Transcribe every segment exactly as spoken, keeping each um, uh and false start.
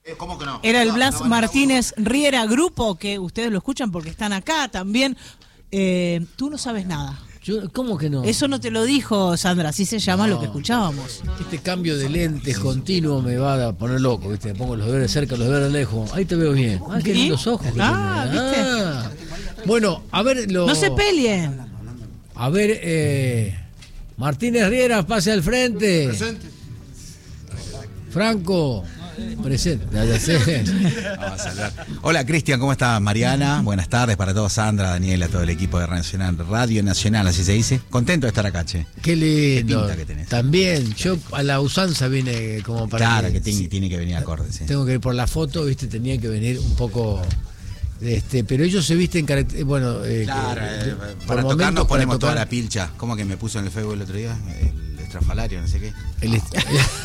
¿Cómo que no? Era el No, Blas no, Martínez Riera, grupo que ustedes lo escuchan porque están acá también. Eh, tú no sabes nada. Yo, ¿Cómo que no? Eso no te lo dijo Sandra, así se llama No. lo que escuchábamos. Este cambio de lentes continuo me va a poner loco, ¿viste? Me pongo los deberes cerca, los deberes lejos. Ahí te veo bien. Ah, qué ¿Sí? lindos ojos. que Ah, tenés. ¿viste? Ah. Bueno, a ver lo... No se peleen. A ver, eh, Martínez Riera, pase al frente. Presente. Franco, presente. Ya sé. Vamos a saludar. Hola Cristian, ¿cómo estás? Mariana, buenas tardes para todos, Sandra, Daniela, todo el equipo de Radio Nacional, Radio Nacional, así se dice. Contento de estar acá, che. Qué lindo. Qué pinta que tenés. También, yo a la usanza vine como para... Claro, que tiene, tiene que venir acorde, sí. Tengo que ir por la foto, viste, tenía que venir un poco... Este, pero ellos se visten, caract- bueno, eh, Claro, eh, eh, por para momentos, tocar nos para ponemos toda tocar- la pilcha. ¿Cómo que me puso en el Facebook el otro día? El estrafalario, no sé qué. el est-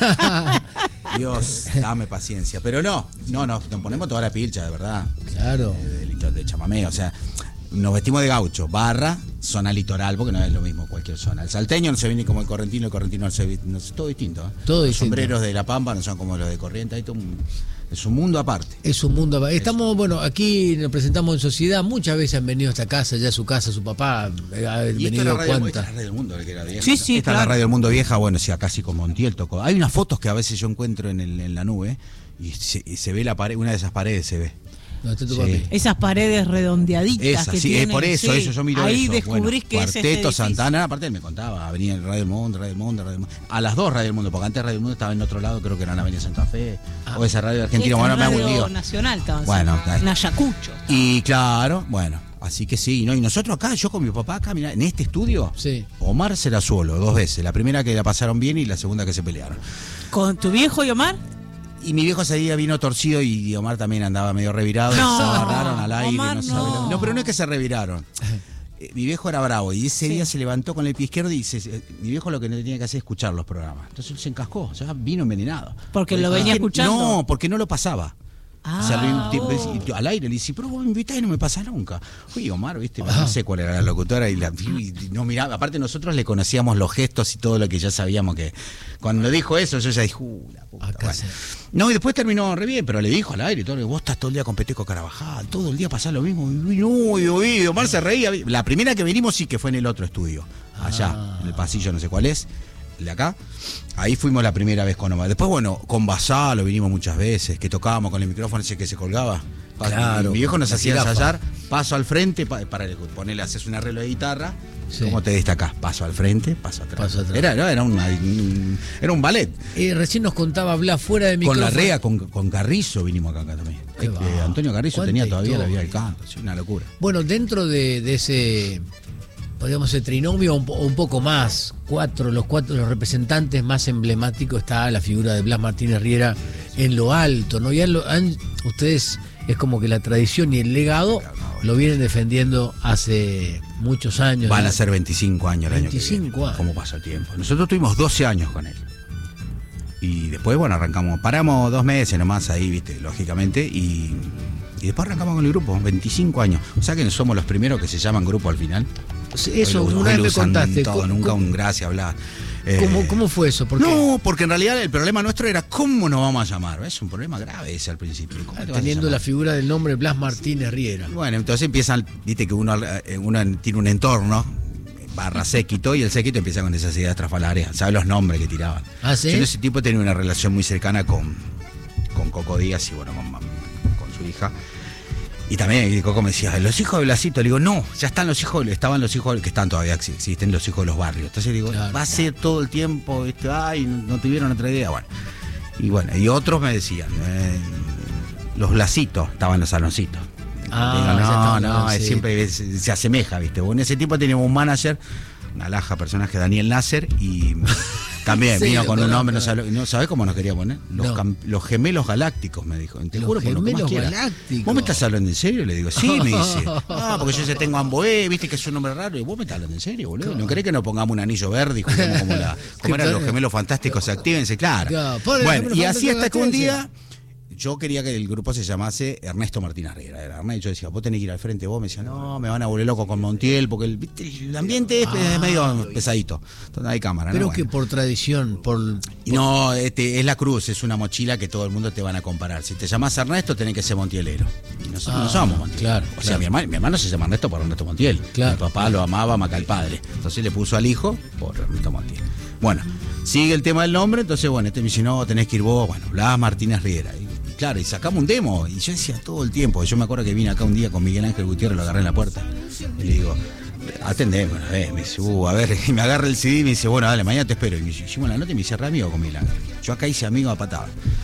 Dios, dame paciencia. Pero no, no, no, nos ponemos toda la pilcha, de verdad. Claro. De, de, de chamamé, o sea, nos vestimos de gaucho, barra, zona litoral, porque no es lo mismo cualquier zona. El salteño no se viene como el correntino, el correntino no se viene, no, es todo distinto. ¿eh? Todo Los distinto. sombreros de La Pampa no son como los de Corrientes, hay todo un, es un mundo aparte. Es un mundo. Estamos, bueno, aquí nos presentamos en sociedad. Muchas veces han venido a esta casa, ya a su casa, su papá eh, ha Y esto es venido la radio, esta cuántas. es la radio del mundo, que era vieja. Sí, sí, esta es claro. la radio del mundo vieja, bueno, sí, acá sí con Montiel tocó. Hay unas fotos que a veces yo encuentro en, el, en la nube y se, y se ve la pared, una de esas paredes se ve. No, este tu Sí. papi. Esas paredes redondeaditas Esa, que sí, tienen, es por eso, sí. eso yo miro Ahí eso. descubrís Bueno, que es este Cuarteto edificio. Santana, aparte él me contaba, venía el Radio del Mundo, Radio del Mundo, Radio del Mundo. A las dos Radio del Mundo, porque antes Radio del Mundo estaba en otro lado, creo que era en la Avenida Santa Fe, Ah. o esa Radio Argentina, Sí, bueno, en me hago un Radio lío. Nacional estaban Bueno, haciendo, ahí. en Ayacucho. Y claro, bueno, así que sí, ¿no? Y nosotros acá, yo con mi papá acá, mirá, en este estudio, Sí. Omar Serazuolo, dos veces. La primera que la pasaron bien y la segunda que se pelearon. ¿Con tu viejo y Omar? Y mi viejo ese día vino torcido y Omar también andaba medio revirado. No, se agarraron al aire. Omar no, se no. sabe- no, pero no es que se reviraron. Eh, Mi viejo era bravo y ese Sí. día se levantó con el pie izquierdo y se, se- mi viejo lo que no tenía que hacer es escuchar los programas. Entonces él se encascó, o sea, vino envenenado. Porque lo Ah. venía Es que- escuchando. No, porque no lo pasaba. Ah, O sea, lo- tipo, oh. y al aire le dice, pero vos me invitás y no me pasa nunca. Uy, Omar, viste, no sé cuál era la locutora y, la, y no miraba. Aparte nosotros le conocíamos los gestos y todo lo que ya sabíamos que cuando dijo eso yo ya dije, uh, la puta. Acá Bueno. se- No, y después terminó re bien, pero le dijo al aire, todo, vos estás todo el día con Peteco Carabajal, todo el día pasás lo mismo. Y no, y, y Omar se reía. La primera que vinimos sí que fue en el otro estudio, allá, Ah. en el pasillo, no sé cuál es, el de acá. Ahí fuimos la primera vez con Omar. Después, bueno, con Basalo vinimos muchas veces, que tocábamos con el micrófono ese que se colgaba. Pa- Claro, mi viejo nos la hacía jirafa. ensayar, paso al frente, pa- para ponerle, haces un arreglo de guitarra. Sí. ¿Cómo te destacás? Paso al frente, paso atrás. Paso atrás. Era, era, era, una- un, era un ballet. Eh, recién nos contaba Blas fuera de Con micrófono. la Rea, con, con Carrizo vinimos acá, acá también. Qué Este, va. Antonio Carrizo ¿Cuánta tenía todavía la vida del historia? canto, sí, una locura. Bueno, dentro de, de ese, podríamos decir, trinomio, un, po- un poco más, cuatro, los cuatro, los representantes más emblemáticos, está la figura de Blas Martínez Riera en lo alto, ¿no? Ya lo, han, ustedes, es como que la tradición y el legado lo vienen defendiendo hace muchos años. Van ¿no? a ser veinticinco años el año que veinticinco viene. años. ¿Cómo pasa el tiempo? Nosotros tuvimos doce años con él. Y después, bueno, arrancamos, paramos dos meses nomás ahí, viste, lógicamente, y, y después arrancamos con el grupo, veinticinco años. O sea que somos los primeros que se llaman grupo al final. Sí, eso, Hoy lo- una hoy vez lo me usan contaste. todo, ¿Cómo- nunca cómo- un gracias, Blas. ¿Cómo, Eh, cómo fue eso? Porque No, porque en realidad el problema nuestro era cómo nos vamos a llamar. Es un problema grave ese al principio. ¿Cómo te vas a teniendo la llamar? figura del nombre Blas Martínez Riera. Bueno, entonces empiezan, viste que uno, eh, uno tiene un entorno, barra séquito, y el séquito empieza con esas ideas trafalarias. ¿Sabes los nombres que tiraban? ¿Ah, sí? Yo en ese tipo tenía una relación muy cercana con, con Coco Díaz y bueno, con, con su hija. Y también y Coco me decía, los hijos de Blasito, le digo, no, ya están los hijos, estaban los hijos que están todavía, existen los hijos de los barrios. Entonces digo, Claro, va a ser todo el tiempo, este, ay, no tuvieron otra idea. Bueno, y bueno, y otros me decían, eh, los Blasitos, estaban los saloncitos. Ah, Digo, ya no, estaban, no, sí. es siempre es- se asemeja, ¿viste? Bueno, en ese tiempo teníamos un manager, una laja personaje, Daniel Nasser, y también Sí, vino lo con un conozco. nombre, no sabe, no sabe cómo nos quería poner. Los, No. cam- los gemelos galácticos, me dijo. Te Los juro por lo que más gemelos quiera. galácticos. ¿Vos me estás hablando en serio? Le digo, sí, me dice. Ah, porque yo ya tengo Amboé, viste que es un nombre raro. Y vos me estás hablando en serio, boludo. ¿No querés que nos pongamos un anillo verde y juguemos como, la, como eran los gemelos fantásticos, actívense? Claro. Claro, pobre Bueno, gemelos y así fantásticos, hasta que un actívense. día yo quería que el grupo se llamase Ernesto Martínez Riera. Era Ernesto, yo decía, vos tenés que ir al frente, vos me decían, no, me van a volver loco con Montiel, porque el, ¿viste? El ambiente ah, es medio pesadito. Entonces hay cámara, Pero ¿no? que Bueno. por tradición, por... por... No, este, es la cruz, es una mochila que todo el mundo te van a comparar. Si te llamas Ernesto, tenés que ser montielero. Y nosotros Ah, no somos Montiel. claro, o sea, claro. mi hermano, mi hermano se llama Ernesto por Ernesto Montiel. Claro. Mi papá lo amaba más que al padre. Entonces le puso al hijo por Ernesto Montiel. Bueno, sigue el tema del nombre, entonces, bueno, este me dice, no, tenés que ir vos, bueno, Blas Martínez Riera. Y, y claro, y sacamos un demo. Y yo decía todo el tiempo, yo me acuerdo que vine acá un día con Miguel Ángel Gutiérrez, lo agarré en la puerta. Y le digo, atendeme una vez, me dice, uh, a ver, y me agarra el C D y me dice, bueno, dale, mañana te espero. Y me dice, hicimos la nota y me hice re amigo con Miguel Ángel. Yo acá hice amigo a patada.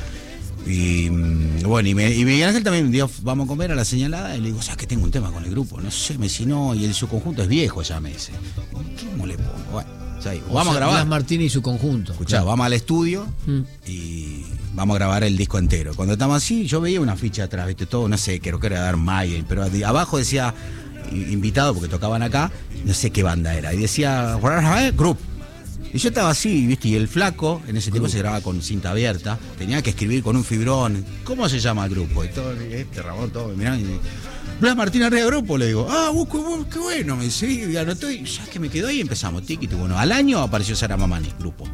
Y bueno, y, me, y Miguel Ángel también un día vamos a comer a la señalada y le digo, ¿sabes que tengo un tema con el grupo? No sé, me dice, no, y el su conjunto es viejo ya, me dice. ¿Cómo le pongo? Bueno, ya digo, vamos sea, a grabar. Blas Martínez y su conjunto. Escuchá, Claro. vamos al estudio Mm. y vamos a grabar el disco entero. Cuando estamos así, yo veía una ficha atrás, viste, todo, no sé, creo que era Dar Mayer, pero de- abajo decía invitado porque tocaban acá, no sé qué banda era, y decía Group. Y yo estaba así, viste, y el flaco, en ese tiempo se grababa con cinta abierta, tenía que escribir con un fibrón. ¿Cómo se llama el grupo? Y todo, este Ramón, todo, mirá, y, Blas Martínez Riera Grupo, le digo, ah, vos, vos, qué bueno, me dice, y anotó, y ya que me quedó ahí empezamos, tiki, bueno, al año apareció Sara Mamani, grupo.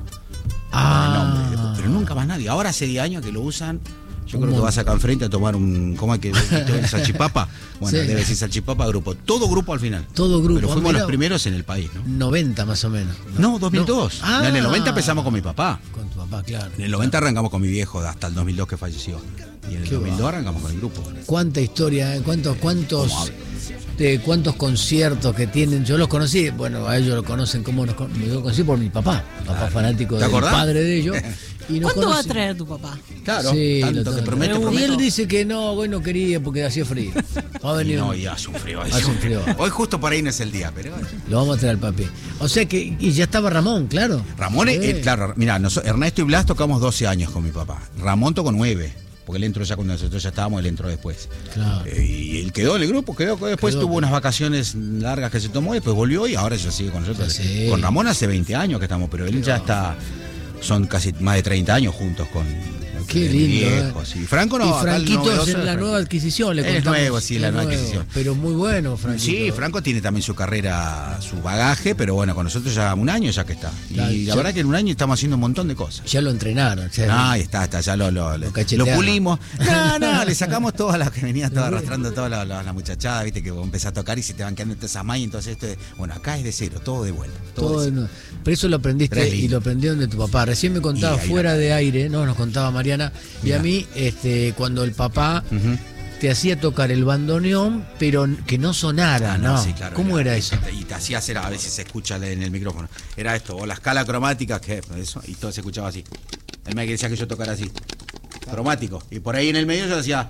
Ah. El nombre, después, pero nunca más nadie. Ahora hace diez años que lo usan. Yo Un creo que montón. vas acá enfrente a tomar un. ¿Cómo es que el salchipapa? Bueno, Sí. debe decir salchipapa grupo. Todo grupo al final. Todo grupo. Pero fuimos Ah, mirá. los primeros en el país, ¿no? noventa más o menos. No, dos mil dos. No. Ah. En el noventa empezamos con mi papá. Con tu papá, claro. En el noventa arrancamos con mi viejo hasta el dos mil dos que falleció. Y en el Qué dos mil dos va. arrancamos con el grupo. Cuánta historia, ¿eh? cuántos, cuántos, ¿Cómo habla? de cuántos conciertos que tienen. Yo los conocí, bueno, a ellos lo conocen como nos con- yo lo conocí por mi papá, papá Claro. fanático ¿Te del acordás? padre de ellos. Y nos ¿Cuánto va a conocí- traer tu papá? Claro, Sí, tanto lo- que promete, y promete. él dice que no, hoy no quería porque hacía frío. Va a Y venir, no, y hace un frío. Hace un frío. Hoy justo por ahí no es el día, pero. lo vamos a traer al papi. O sea que, y ya estaba Ramón, claro. Ramón, Sí. eh, claro, mira, noso- Ernesto y Blas tocamos doce años con mi papá. Ramón tocó nueve, porque él entró ya cuando nosotros ya estábamos, él entró después. Claro. Eh, y él quedó en el grupo, quedó, después Quedó. tuvo unas vacaciones largas que se tomó, después volvió y ahora ya sigue con nosotros. Sí. Con Ramón hace veinte años que estamos, pero él ya está, son casi más de treinta años juntos con... Qué con lindo, viejo, ¿eh? sí. Franco no, y acá el Franquito novedoso es es la Franco. nueva adquisición, le Él es contamos. nuevo, sí, la Es nueva nuevo, adquisición. Pero muy bueno, Franquito. Sí, Franco tiene también su carrera, su bagaje, pero bueno, con nosotros ya un año ya que está. Claro, Y la ya- verdad que en un año estamos haciendo un montón de cosas. Ya lo entrenaron. ya- Ah, ahí está, está, ya lo, lo, lo, cachetearon. lo pulimos. No, no, le sacamos todas las que venía todo arrastrando todas las la, la muchachadas, viste, que vos empezás a tocar y se te van quedando esas mañas, entonces esto es- bueno, acá es de cero, todo de vuelta. Todo Todo de en- cero. pero eso lo aprendiste Pero es y lindo. lo aprendieron de tu papá. Recién me contaba Y ahí fuera va. de aire, no, nos contaba Mariana. Y Mirá. a mí, este, cuando el papá Ujú. te hacía tocar el bandoneón, pero que no sonara, Ah, ¿no? sí, claro, ¿Cómo era eso? Y te hacía hacer, a veces se escucha en el micrófono. Era esto, o la escala cromática, que eso, y todo se escuchaba así. Él me decía que yo tocara así. Cromático. Y por ahí en el medio yo decía.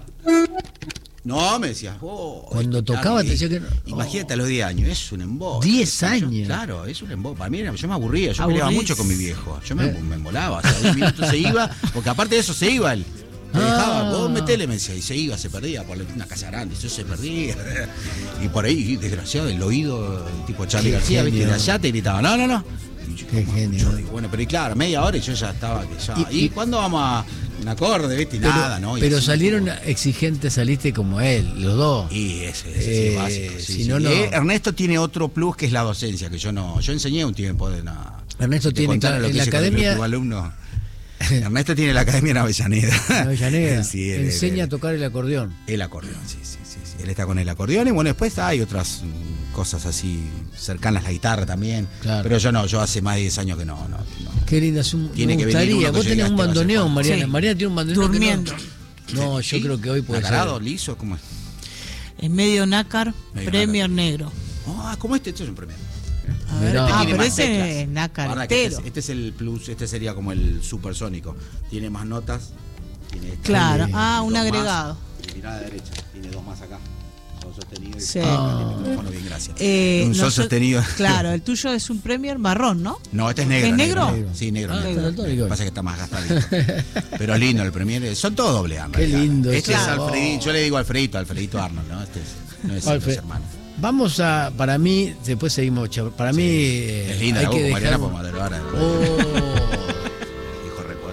No, me decía. Oh, Cuando esto, tocaba claro, te y- decía que no. Imagínate a los diez años, es un embote. diez Yo- años. Claro, es un embote. Para mí era- yo me aburría, yo peleaba Aburrís. mucho con mi viejo. Yo me, ¿Eh? me embolaba. O sea, diez minutos se iba, porque aparte de eso se iba él. Me Ah. dejaba, vos metele, me decía, y se iba, se perdía por una casa grande, eso se perdía. Y por ahí, desgraciado, el oído, tipo Charlie Qué García, viste, genio. de allá te gritaba, no, no, no. Y yo, Qué ¿cómo? genio. Yo digo, bueno, pero y claro, media hora y yo ya estaba que ya. Y- ¿Y, y- cuándo vamos a un acorde, viste? Y Pero, nada, ¿no? Y pero así salieron estuvo. exigentes, saliste como él, los dos. Y ese, ese sí, Eh, básico. Sí, si sí. no, no. Eh, Ernesto tiene otro plus que es la docencia, que yo no. Yo enseñé un tiempo de nada. Ernesto tiene, claro, en la academia- alumno. Ernesto tiene la academia en Avellaneda. En Avellaneda. Sí, él- enseña él- a tocar el acordeón. El acordeón, sí, sí, sí, sí. Él está con el acordeón y bueno, después hay otras mm, cosas así cercanas a la guitarra también. Claro. Pero yo no, yo hace más de diez años que no, no, no. Qué linda, es un, Tiene me que venir gustaría. uno que Vos yo tenés diga, un este va a ser bandoneón, Juan. Mariana. Sí. Mariana tiene un bandoneón. que Durmiendo. No, no yo ¿Sí? creo que hoy puede ¿Agarrado, ser. liso? ¿Cómo es? Es medio nácar, Medio Premier negro. Ah, ¿cómo este? Este es un premio. A ver, Mirá. ah, Tiene pero más ese teclas. es nácar Guarda que entero. Este, es, este es el plus, este sería como el supersónico. Tiene más notas. Tiene esta, Claro, tiene ah, dos un más. agregado. Y mirá a la derecha, tiene dos más acá. Sol sostenido y Sí. ah, el micrófono bien, gracias. Eh, un sol noso- sostenido. Claro, el tuyo es un Premier marrón, ¿no? No, este es negro. ¿Es negro? Sí, negro. Ah, negro. está daltónico. Pasa que está más gastadito. Pero es lindo el Premier. Son todos doble A. en Qué realidad. lindo Este ese. es Alfredito. Yo le digo Alfredito, Alfredito Arnold, ¿no? Este es, no es Alfred. los hermanos. Vamos a, para mí, después seguimos, chav- para mí eh, Es linda hay la que voz, dejar... Mariana, podemos hablar ahora. Oh, Hijo recuerdo.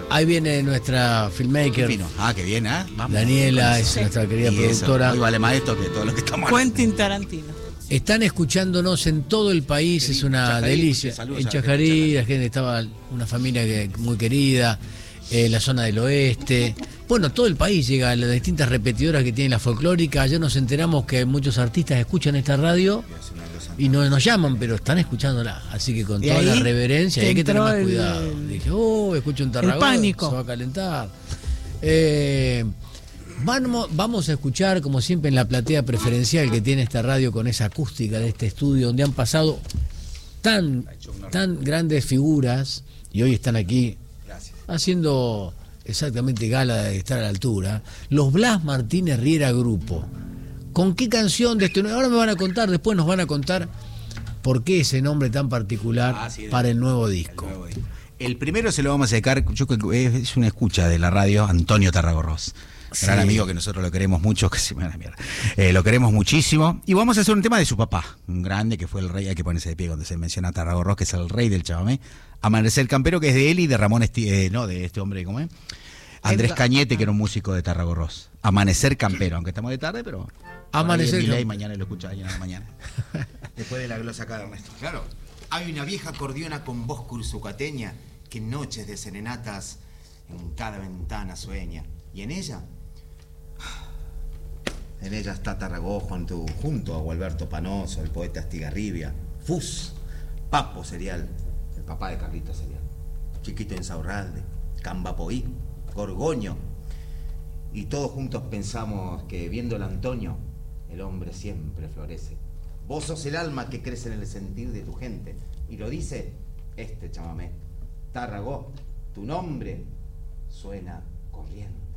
Ahí viene nuestra filmmaker. Fino. Ah, qué bien, ¿eh? Vamos. Daniela es Sí. nuestra querida Y eso, productora. hoy vale más esto que todo lo que estamos Quentin Tarantino. Están escuchándonos en todo el país, Qué es lindo. una Chajarí, delicia. saludos En a la gente de Chajarí, Chajarí. la gente estaba una familia que, muy querida, eh, la zona del oeste. Bueno, todo el país llega a las distintas repetidoras que tiene la folclórica. Ayer nos enteramos que muchos artistas escuchan esta radio y no nos llaman, pero están escuchándola. Así que con Y toda la ahí reverencia te hay que tener entró más el- cuidado. Dije, oh, escucho un Tarragó, pánico. se va a calentar. Eh, Vamos, vamos a escuchar, como siempre, en la platea preferencial que tiene esta radio con esa acústica de este estudio, donde han pasado tan, tan grandes figuras y hoy están aquí Gracias. haciendo exactamente gala de estar a la altura. Los Blas Martínez Riera Grupo. ¿Con qué canción de este nuevo? Ahora me van a contar, después nos van a contar por qué ese nombre tan particular Ah, sí, de- para el nuevo disco. El, nuevo disco. El primero se lo vamos a dedicar, yo creo que es una escucha de la radio, Antonio Tarragorros. Gran Sí. amigo que nosotros lo queremos mucho, que se me da la mierda. Eh, lo queremos muchísimo. Y vamos a hacer un tema de su papá, un grande que fue el rey, hay que ponerse de pie cuando se menciona a Tarragorros, que es el rey del chamamé. Amanecer Campero, que es de él y de Ramón, Esti eh, no, de este hombre, ¿cómo es? Andrés Cañete, que era un músico de Tarragorros. Amanecer Campero, aunque estamos de tarde, pero... Amanecer Y Campero. mañana lo escucha ahí en la mañana. Después de la glosa acá de Ernesto. Claro, hay una vieja acordeona con voz cursucateña que en noches de serenatas en cada ventana sueña. Y en ella, en ella está Tarragó junto, junto a Gualberto Panoso, el poeta Astigarribia, Fus, Papo Serial, el papá de Carlito Serial, Chiquito Insaurralde, Cambapoí, Gorgoño. Y todos juntos pensamos que viendo el Antonio, el hombre siempre florece. Vos sos el alma que crece en el sentir de tu gente. Y lo dice este chamamé. Tarragó, tu nombre suena corriente.